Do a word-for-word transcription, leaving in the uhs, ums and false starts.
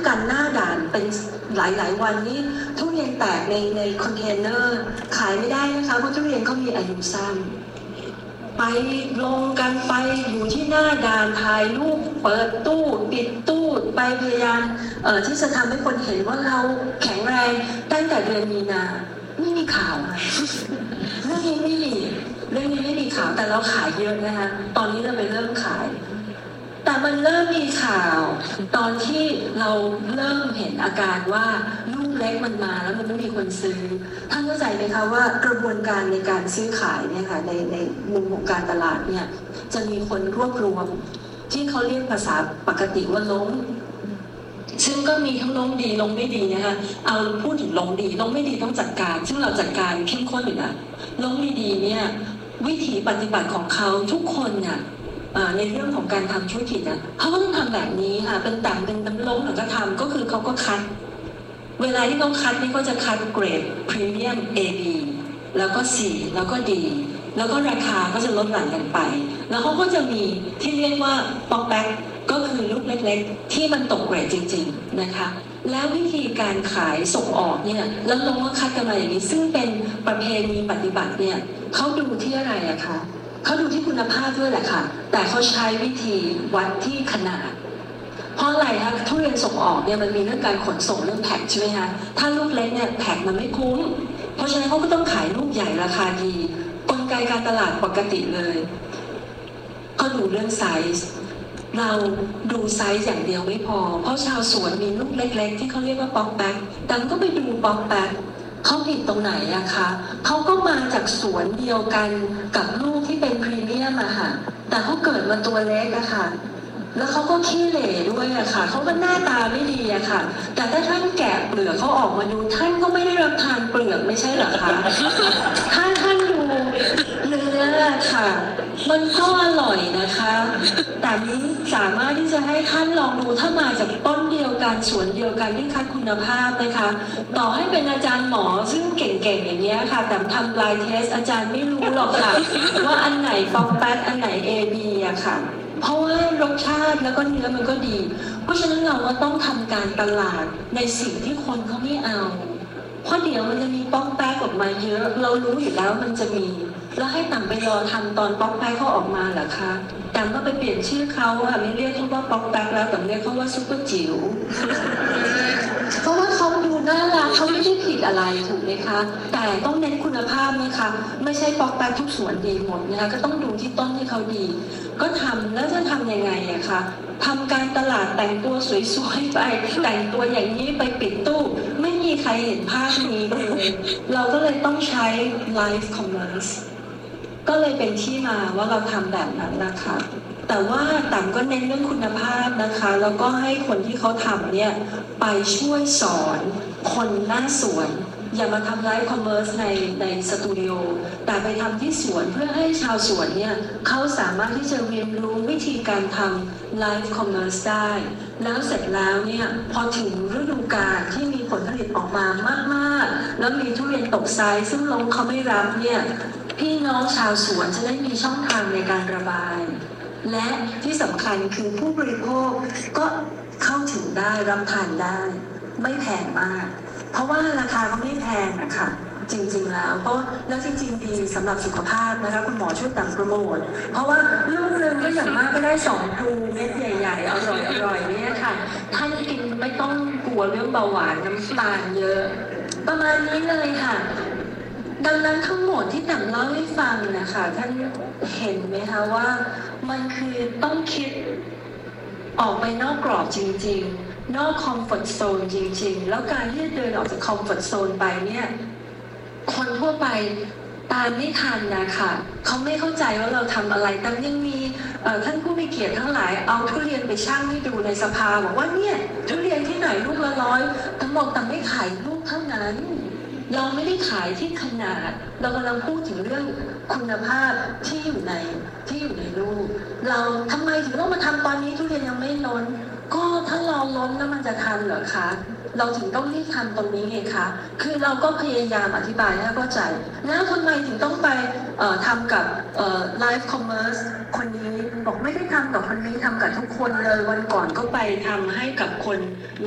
กันหน้าด่านเป็นหลายๆวันนี้ทุเรียนแตกในในคอนเทนเนอร์ขายไม่ได้นะคะเพราะทุเรียนเขามีอายุสั้นไปลงกันไปอยู่ที่หน้าด่านถ่ายรูปเปิดตู้ปิดตู้ไปพยายามเอ่อที่จะทำให้คนเห็นว่าเราแข็งแรงตั้งแต่เดือนมีนาไม่มีข่าวเรื่องนี้ไม่มีเรื่องนี้ไม่มีข่าวแต่เราขายเยอะนะคะตอนนี้เราไปเริ่มขายแต่มันเริ่มมีข่าวตอนที่เราเริ่มเห็นอาการว่าลูกเล็กมันมาแล้วมันไม่มีคนซื้อท่านเข้าใจไหมคะว่ากระบวนการในการซื้อขายเนี่ยค่ะในในมุมของการตลาดเนี่ยจะมีคนรวบรวมที่เขาเรียกภาษาปกติว่าล้มซึ่งก็มีทั้งล้มดีล้มไม่ดีนะคะเอาพูดถึงล้มดีล้มไม่ดีต้องจัดการซึ่งเราจัดการเข้มข้นอยู่นะล้มไม่ดีเนี่ยวิธีปฏิบัติของเขาทุกคนเนี่ยในเรื่องของการทำธุรกิจนะเขาก็ต้องทำแบบนี้ค่ะเป็นต่างเป็นน้ำล้มหรือก็ทำก็คือเขาก็คัดเวลาที่เขาคัดนี่ก็จะคัดเกรดพรีเมียม A B แล้วก็ C แล้วก็ D แล้วก็ราคาก็จะลดหลั่นกันไปแล้วเขาก็จะมีที่เรียกว่าป๊อกแบ็กก็คือลูกเล็กๆที่มันตกเกรดจริงๆนะคะแล้ววิธีการขายส่งออกเนี่ยแล้วลงว่าคัดกันมาอย่างนี้ซึ่งเป็นประเพณีปฏิบัติเนี่ยเขาดูที่อะไรอะคะเขาดูที่คุณภาพด้วยแหละค่ะแต่เขาใช้วิธีวัดที่ขนาดเพราะอะไรคะทุเรียนส่งออกเนี่ยมันมีเรื่องการขนส่งเรื่องแพ็คใช่ไหมคะถ้าลูกเล็กเนี่ยแพ็คมันไม่คุ้มเพราะฉะนั้นเขาก็ต้องขายลูกใหญ่ราคาดีกลไกการตลาดปกติเลยก็ดูเรื่องไซส์เราดูไซส์อย่างเดียวไม่พอเพราะชาวสวนมีลูกเล็กๆที่เขาเรียกว่าป๊อกแบ็กดังก็ไปดูป๊อกแบ็กเขาผิดตรงไหนอะคะเขาก็มาจากสวนเดียวกันกับลูกที่เป็นพรีเมียมอะค่ะแต่เขาเกิดมาตัวเล็กอะค่ะแล้วเขาก็ขี้เหร่ด้วยอะค่ะเขาก็หน้าตาไม่ดีอะค่ะแต่ถ้าท่านแกะเปลือกเขาออกมาดูท่านก็ไม่ได้รับทานเปลือกไม่ใช่เหรอคะถ้าท่านดูเนื้อค่ะมันก็อร่อยนะคะแต่นี้สามารถที่จะให้ท่านลองดูถ้ามาจากต้นเดียวกันสวนเดียวกันที่คัดคุณภาพนะคะต่อให้เป็นอาจารย์หมอซึ่งเก่งๆอย่างนี้ค่ะแต่ทำไลน์เทสอาจารย์ไม่รู้หรอกค่ะว่าอันไหนป๊อกแป๊กอันไหน เอ บี อะค่ะเพราะว่ารสชาติแล้วก็เนื้อมันก็ดีเพราะฉะนั้นเราก็ต้องทำการตลาดในสิ่งที่คนเขาไม่เอาเพราะเดี๋ยวมันจะมีป๊อกแป๊กออกมาเยอะเรารู้อยู่แล้วมันจะมีแล้วให้ต่ำไปรอทำตอนป๊อกแป๊กเขาออกมาเหรอคะต่ำก็ไปเปลี่ยนชื่อเขาอะไม่เรียกเขาว่าป๊อกแป๊กแล้วแต่เรียกเขาว่าซุปเปอร์จิ๋วเพราะว่าเขาดูน่ารักเขาไม่ได้ผิดอะไรถูกไหมคะแต่ต้องเน้นคุณภาพนะคะไม่ใช่ป๊อกแป๊กทุกสวนดีหมดนะคะก็ต้องดูที่ต้นที่เขาดีก็ทำแล้วจะทำยังไงอะคะทำการตลาดแต่งตัวสวยๆไปแต่งตัวอย่างนี้ไปปิดตู้ไม่มีใครเห็นภาพนี้เลยเราก็เลยต้องใช้ Live Commerce ก็เลยเป็นที่มาว่าเราทำแบบนั้นนะคะแต่ว่าต่ำก็เน้นเรื่องคุณภาพนะคะแล้วก็ให้คนที่เขาทำเนี่ยไปช่วยสอนคนหน้าสวนอย่ามาทำไลฟ์คอมเมอร์สในในสตูดิโอแต่ไปทำที่สวนเพื่อให้ชาวสวนเนี่ยเขาสามารถที่จะเรียนรู้วิธีการทำไลฟ์คอมเมอร์สได้แล้วเสร็จแล้วเนี่ยพอถึงฤดูกาลที่มีผลผลิตออกมามากๆแล้วมีทุเรียนตกไซส์ซึ่งลงเขาไม่รับเนี่ยพี่น้องชาวสวนจะได้มีช่องทางในการระบายและที่สำคัญคือผู้บริโภคก็เข้าถึงได้รับทานได้ไม่แพงมากเพราะว่าราคาก็ไม่แพงนะคะจริงๆแล้วก็แล้วจริงๆดีสำหรับสุขภาพนะคะคุณหมอช่วยต่างโปรโมทเพราะว่าลูกนึงก็อย่างมากก็ได้สองพลูเม็ดใหญ่ๆอร่อยๆเนี่ยค่ะท่านกินไม่ต้องกลัวเรื่องเบาหวานน้ำตาลเยอะประมาณนี้เลยค่ะดังนั้นทั้งหมดที่ต่างเล่าให้ฟังนะคะท่านเห็นไหมคะว่ามันคือต้องคิดออกไปนอกกรอบจริงๆนอกคอมฟอร์ตโซนจริงๆแล้วการที่จะเดินออกจากคอมฟอร์ตโซนไปเนี่ยคนทั่วไปตามไม่ทันนะคะเขาไม่เข้าใจว่าเราทำอะไรแต่ยังมีท่านผู้มีเกียรติทั้งหลายเอาทุเรียนไปชั่งให้ดูในสภาบอกว่าเนี่ยทุเรียนที่ไหนลูกละร้อยทั้งหมดแต่ไม่ขายลูกเท่านั้นเราไม่ได้ขายที่ขนาดเรากำลังพูดถึงเรื่องคุณภาพที่อยู่ในที่อยู่ในลูกเราทำไมถึงต้องมาทำตอนนี้ทุเรียนยังไม่ล้นก็ถ้าเราล้นแล้วมันจะทันเหรอคะเราถึงต้องรีบทำตรงนี้ไงคะคือเราก็พยายามอธิบายให้เข้าใจแล้วทำไมถึงต้องไปเอ่อทำกับเอ่อ Live Commerce คนนี้บอกไม่ได้ทำกับคนนี้ทำกับทุกคนเลยวันก่อนก็ไปทำให้กับคน